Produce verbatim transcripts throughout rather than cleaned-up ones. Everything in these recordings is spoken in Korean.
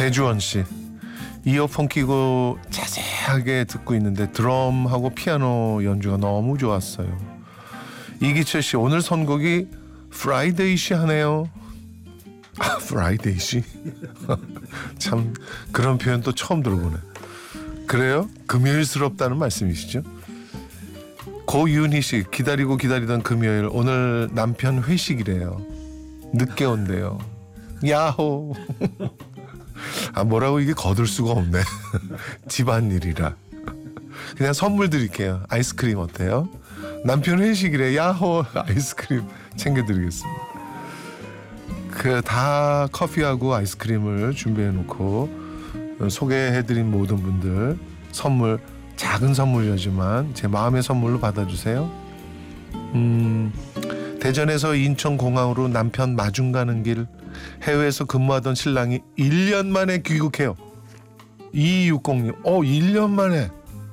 배주원 씨, 이어폰 끼고 자세하게 듣고 있는데 드럼하고 피아노 연주가 너무 좋았어요. 이기철 씨, 오늘 선곡이 프라이데이시 하네요. 아, 프라이데이시? 참 그런 표현 또 처음 들어보네. 그래요? 금요일스럽다는 말씀이시죠? 고윤희 씨, 기다리고 기다리던 금요일, 오늘 남편 회식이래요. 늦게 온대요. 야호. 아, 뭐라고 이게 거둘 수가 없네. 집안일이라. 그냥 선물 드릴게요. 아이스크림 어때요? 남편 회식이래. 야호. 아이스크림 챙겨드리겠습니다. 그 다 커피하고 아이스크림을 준비해 놓고 소개해드린 모든 분들 선물, 작은 선물이지만 제 마음의 선물로 받아주세요. 음, 대전에서 인천공항으로 남편 마중 가는 길, 해외에서 근무하던 신랑이 일 년 만에 귀국해요. 이이육공님, 어, 일 년 만에.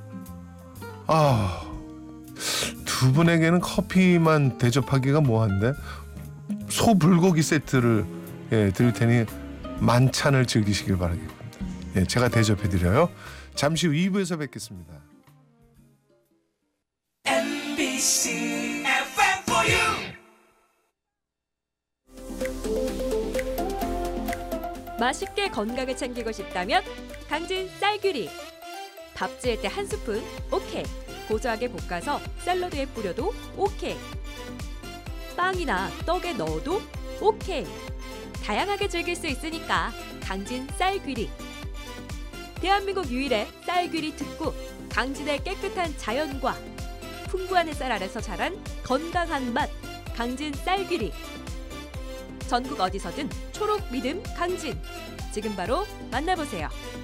아, 두 분에게는 커피만 대접하기가 뭐한데 소불고기 세트를 예, 드릴 테니 만찬을 즐기시길 바라겠습니다. 예, 제가 대접해드려요. 잠시 후 이 부에서 뵙겠습니다. 엠비씨 에프엠 for you. 맛있게 건강을 챙기고 싶다면 강진 쌀귀리. 밥 지을 때 한 스푼 오케이. 고소하게 볶아서 샐러드에 뿌려도 오케이. 빵이나 떡에 넣어도 오케이. 다양하게 즐길 수 있으니까 강진 쌀귀리. 대한민국 유일의 쌀귀리 특구, 강진의 깨끗한 자연과 풍부한 햇살 아래서 자란 건강한 맛, 강진 쌀귀리. 전국 어디서든 초록 믿음 강진. 지금 바로 만나보세요.